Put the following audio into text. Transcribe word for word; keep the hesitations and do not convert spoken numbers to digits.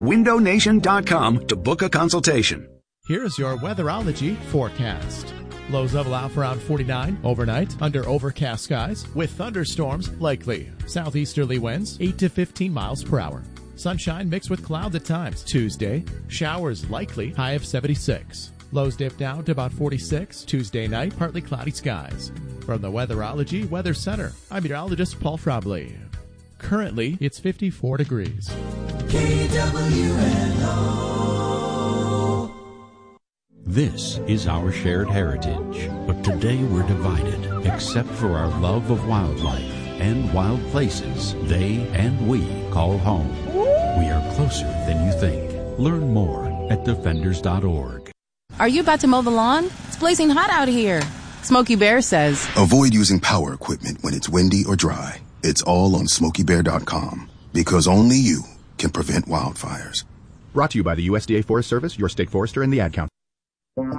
window nation dot com to book a consultation. Here's your weatherology forecast. Lows level out for around forty-nine overnight under overcast skies with thunderstorms likely. Southeasterly winds eight to fifteen miles per hour. Sunshine mixed with clouds at times. Tuesday, showers likely, high of seventy-six. Lows dip down to about forty-six. Tuesday night, partly cloudy skies. From the Weatherology Weather Center, I'm meteorologist Paul Frobley. Currently, it's fifty-four degrees. K W N O. This is our shared heritage, but today we're divided, except for our love of wildlife and wild places they and we call home. We are closer than you think. Learn more at defenders dot org. Are you about to mow the lawn? It's blazing hot out here. Smokey Bear says, avoid using power equipment when it's windy or dry. It's all on smokey bear dot com, because only you can prevent wildfires. Brought to you by the U S D A Forest Service, your state forester, and the Ad Council.